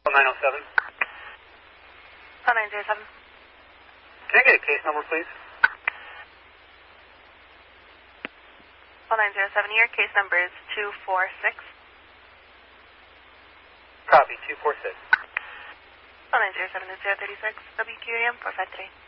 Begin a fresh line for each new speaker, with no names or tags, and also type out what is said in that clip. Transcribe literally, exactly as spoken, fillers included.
nine oh seven.
Oh nine zero seven.
Can I get a case number, please?
Oh nine zero seven, your case number is two four six.
Copy, two four six.
Oh nine zero seven is zero three six, W Q A M four five three.